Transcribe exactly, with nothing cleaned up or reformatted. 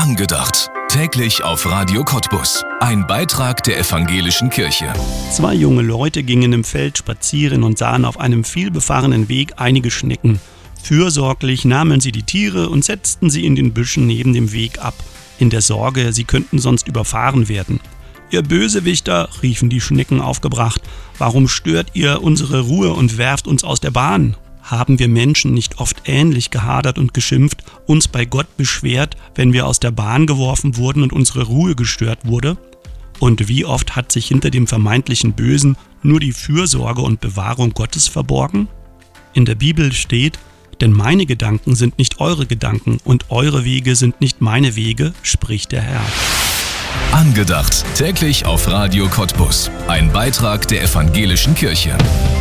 Angedacht. Täglich auf Radio Cottbus. Ein Beitrag der Evangelischen Kirche. Zwei junge Leute gingen im Feld spazieren und sahen auf einem vielbefahrenen Weg einige Schnecken. Fürsorglich nahmen sie die Tiere und setzten sie in den Büschen neben dem Weg ab, in der Sorge, sie könnten sonst überfahren werden. »Ihr Bösewichter«, riefen die Schnecken aufgebracht, »warum stört ihr unsere Ruhe und werft uns aus der Bahn?« Haben wir Menschen nicht oft ähnlich gehadert und geschimpft, uns bei Gott beschwert, wenn wir aus der Bahn geworfen wurden und unsere Ruhe gestört wurde? Und wie oft hat sich hinter dem vermeintlichen Bösen nur die Fürsorge und Bewahrung Gottes verborgen? In der Bibel steht: Denn meine Gedanken sind nicht eure Gedanken und eure Wege sind nicht meine Wege, spricht der Herr. Angedacht. Täglich auf Radio Cottbus. Ein Beitrag der Evangelischen Kirche.